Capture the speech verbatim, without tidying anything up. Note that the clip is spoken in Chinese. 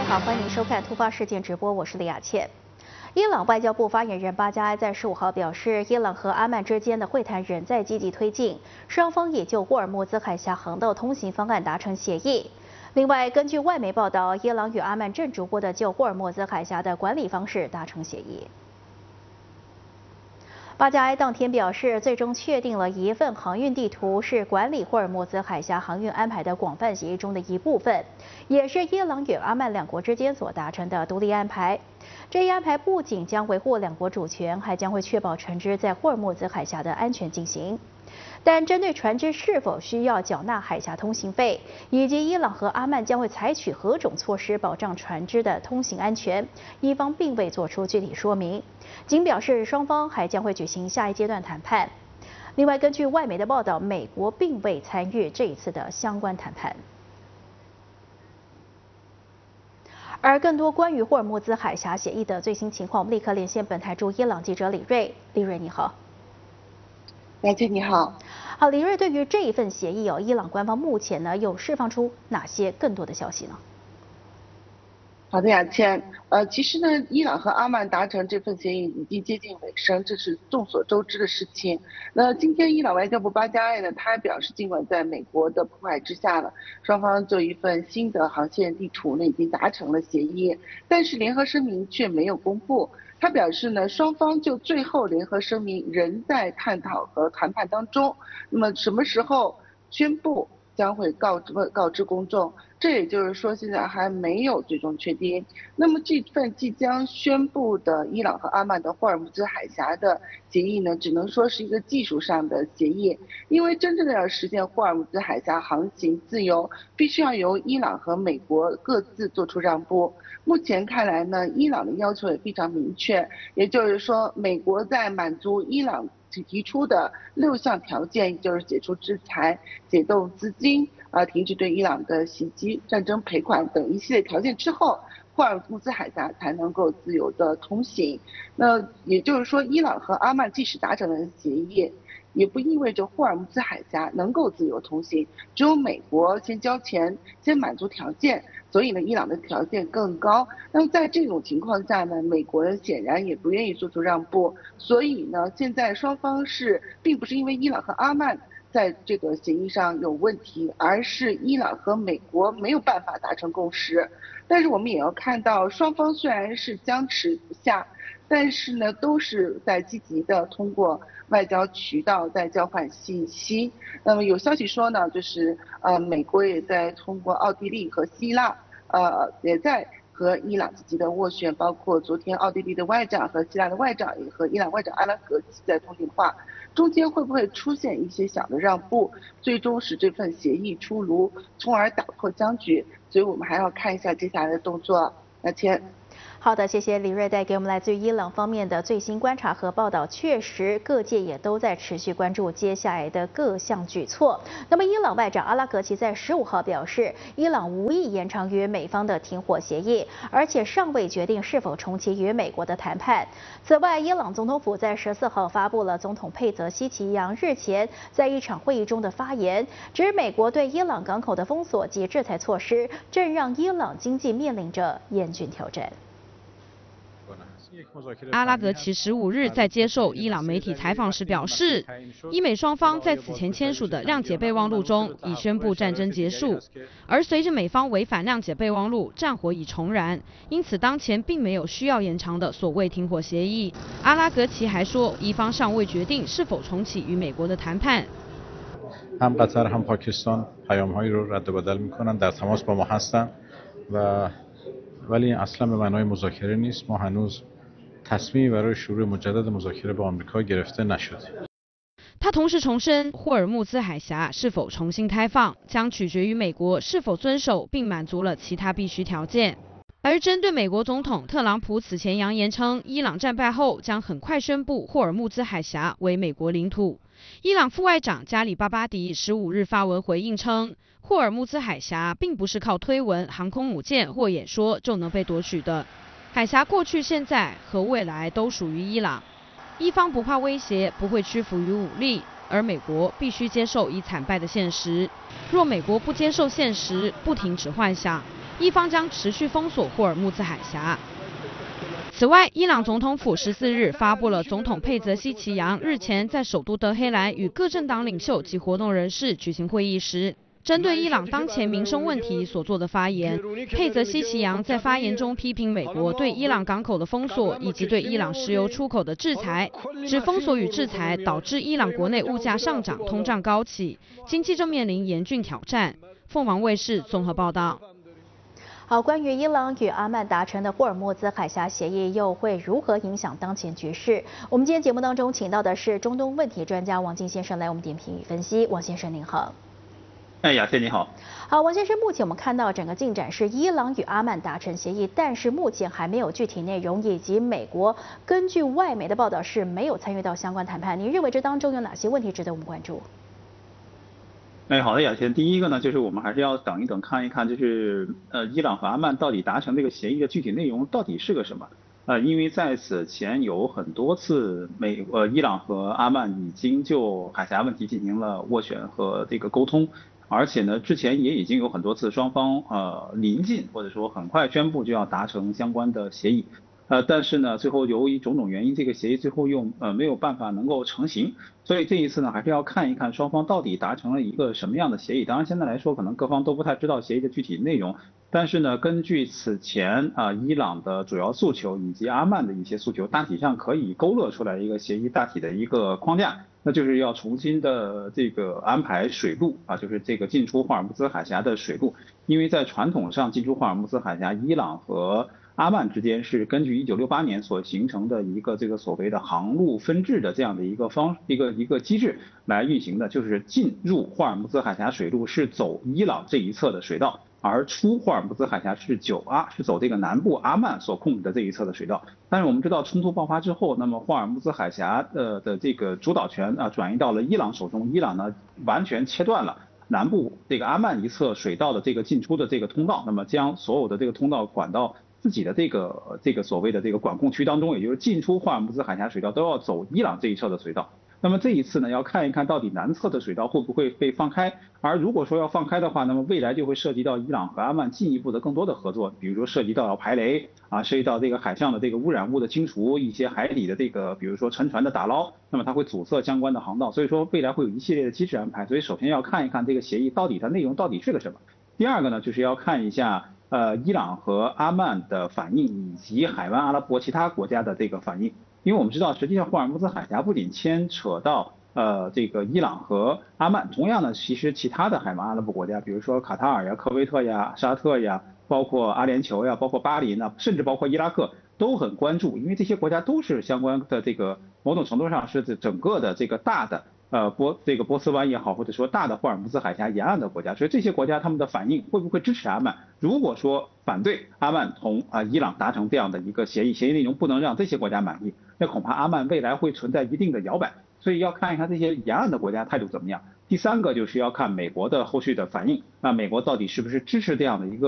好，欢迎收看突发事件直播，我是李雅倩。伊朗外交部发言人巴加埃在十五号表示，伊朗和阿曼之间的会谈仍在积极推进，双方也就霍尔木兹海峡航道通行方案达成协议。另外，根据外媒报道，伊朗与阿曼正逐步的就霍尔木兹海峡的管理方式达成协议。巴加埃当天表示，最终确定了一份航运地图，是管理霍尔木兹海峡航运安排的广泛协议中的一部分，也是伊朗与阿曼两国之间所达成的独立安排。这一安排不仅将维护两国主权，还将会确保船只在霍尔木兹海峡的安全进行。但针对船只是否需要缴纳海峡通行费，以及伊朗和阿曼将会采取何种措施保障船只的通行安全，伊方并未做出具体说明，仅表示双方还将会举行下一阶段谈判。另外，根据外媒的报道，美国并未参与这一次的相关谈判。而更多关于霍尔木兹海峡协议的最新情况，我们立刻连线本台驻伊朗记者李瑞。李瑞，你好。 雅倩你好， 好，李瑞，对于这一份协议哦，伊朗官方目前呢有释放出哪些更多的消息呢？ 好的，雅倩，呃，其实呢，伊朗和阿曼达成这份协议已经接近尾声，这是众所周知的事情。那今天伊朗外交部巴加埃呢，他还表示，尽管在美国的迫害之下呢，双方就一份新的航线地图呢已经达成了协议，但是联合声明却没有公布。他表示呢，双方就最后联合声明仍在探讨和谈判当中，那么什么时候宣布将会告知告知公众，这也就是说现在还没有最终确定。那么这份即将宣布的伊朗和阿曼的霍尔木兹海峡的协议呢，只能说是一个技术上的协议，因为真正的要实现霍尔木兹海峡航行自由，必须要由伊朗和美国各自做出让步。目前看来呢，伊朗的要求也非常明确，也就是说，美国在满足伊朗提出的六项条件，就是解除制裁、解冻资金、啊停止对伊朗的袭击、战争赔款等一系列条件之后，霍尔木兹海峡才能够自由的通行。那也就是说，伊朗和阿曼即使达成了协议，也不意味着霍尔木兹海峡能够自由通行，只有美国先交钱，先满足条件，所以呢，伊朗的条件更高。那么在这种情况下呢，美国人显然也不愿意做出让步，所以呢，现在双方是并不是因为伊朗和阿曼在这个协议上有问题，而是伊朗和美国没有办法达成共识。但是我们也要看到，双方虽然是僵持不下，但是呢，都是在积极的通过外交渠道在交换信息。那么有消息说呢，就是呃，美国也在通过奥地利和希腊，呃，也在和伊朗积极的斡旋，包括昨天奥地利的外长和希腊的外长也和伊朗外长阿拉格齐在通电话。中间会不会出现一些小的让步，最终使这份协议出炉，从而打破僵局？所以我们还要看一下接下来的动作。那先。 好的，谢谢李瑞带给我们来自于伊朗方面的最新观察和报道。确实，各界也都在持续关注接下来的各项举措。那么，伊朗外长阿拉格齐在十五号表示，伊朗无意延长与美方的停火协议，而且尚未决定是否重启与美国的谈判。此外，伊朗总统府在十四号发布了总统佩泽西奇扬日前在一场会议中的发言，指美国对伊朗港口的封锁及制裁措施，正让伊朗经济面临着严峻挑战。 阿拉格齐十五日在接受伊朗媒体采访时表示，伊美双方在此前签署的谅解备忘录中已宣布战争结束，而随着美方违反谅解备忘录，战火已重燃，因此当前并没有需要延长的所谓停火协议。阿拉格齐还说，伊方尚未决定是否重启与美国的谈判。 هم قطر هم پاکستان پیام‌هایی رو رد و بدل می‌کنن در تماس با ما هستن و ولی اصلا به معنای مذاکره نیست. ما هنوز تصمیمی برای شروع مجدد مذاکره با آمریکا گرفته نشده. 他同时重申，霍尔木兹海峡是否重新开放，将取决于美国是否遵守并满足了其他必须条件。而针对美国总统特朗普此前扬言称，伊朗战败后将很快宣布霍尔木兹海峡为美国领土，伊朗副外长加里巴巴迪十五日发文回应称，霍尔木兹海峡并不是靠推文、航空母舰或演说就能被夺取的。海峡过去、现在和未来都属于伊朗，伊方不怕威胁，不会屈服于武力，而美国必须接受已惨败的现实。若美国不接受现实，不停止幻想， 伊方将持续封锁霍尔木兹海峡。此外，伊朗总统府十四日发布了总统佩泽西奇扬日前在首都德黑兰与各政党领袖及活动人士举行会议时，针对伊朗当前民生问题所做的发言。佩泽西奇扬在发言中批评美国对伊朗港口的封锁以及对伊朗石油出口的制裁，指封锁与制裁导致伊朗国内物价上涨、通胀高企，经济正面临严峻挑战。凤凰卫视综合报道。 好，关于伊朗与阿曼达成的霍尔木兹海峡协议又会如何影响当前局势？我们今天节目当中请到的是中东问题专家王进先生来我们点评与分析。王先生您好。 哎，雅倩你好。 好，王先生，目前我们看到整个进展是伊朗与阿曼达成协议，但是目前还没有具体内容，以及美国根据外媒的报道是没有参与到相关谈判。您认为这当中有哪些问题值得我们关注？ 哎，好的，雅倩。第一个呢，就是我们还是要等一等，看一看，就是呃，伊朗和阿曼到底达成这个协议的具体内容到底是个什么？呃，因为在此前有很多次美呃伊朗和阿曼已经就海峡问题进行了斡旋和这个沟通，而且呢，之前也已经有很多次双方呃临近或者说很快宣布就要达成相关的协议。呃，但是呢，最后由于种种原因，这个协议最后又呃没有办法能够成型，所以这一次呢，还是要看一看双方到底达成了一个什么样的协议。当然，现在来说，可能各方都不太知道协议的具体内容，但是呢，根据此前啊、呃、伊朗的主要诉求以及阿曼的一些诉求，大体上可以勾勒出来一个协议大体的一个框架，那就是要重新的这个安排水路啊，就是这个进出霍尔木兹海峡的水路，因为在传统上进出霍尔木兹海峡，伊朗和阿曼之间是根据一九六八年所形成的一个这个所谓的航路分治的这样的一个方一个一个机制来运行的，就是进入霍尔木兹海峡水路是走伊朗这一侧的水道，而出霍尔木兹海峡是九阿是走这个南部阿曼所控制的这一侧的水道。但是我们知道冲突爆发之后，那么霍尔木兹海峡的的这个主导权啊转移到了伊朗手中，伊朗呢完全切断了南部这个阿曼一侧水道的这个进出的这个通道，那么将所有的这个通道管到自己的这个这个所谓的这个管控区当中，也就是进出霍尔木兹海峡水道都要走伊朗这一侧的水道。那么这一次呢，要看一看到底南侧的水道会不会被放开，而如果说要放开的话，那么未来就会涉及到伊朗和阿曼进一步的更多的合作，比如说涉及到排雷啊，涉及到这个海上的这个污染物的清除，一些海底的这个比如说沉船的打捞，那么它会阻塞相关的航道，所以说未来会有一系列的机制安排。所以首先要看一看这个协议到底它内容到底是个什么。第二个呢，就是要看一下呃，伊朗和阿曼的反应，以及海湾阿拉伯其他国家的这个反应，因为我们知道，实际上霍尔木兹海峡不仅牵扯到呃这个伊朗和阿曼，同样呢，其实其他的海湾阿拉伯国家，比如说卡塔尔呀、科威特呀、沙特呀，包括阿联酋呀，包括巴林呢，甚至包括伊拉克都很关注，因为这些国家都是相关的这个某种程度上是整个的这个大的。呃波这个波斯湾也好，或者说大的霍尔木兹海峡沿岸的国家，所以这些国家他们的反应会不会支持阿曼？如果说反对阿曼同啊、呃、伊朗达成这样的一个协议，协议内容不能让这些国家满意，那恐怕阿曼未来会存在一定的摇摆，所以要看一看这些沿岸的国家态度怎么样。第三个就是要看美国的后续的反应，那美国到底是不是支持这样的一个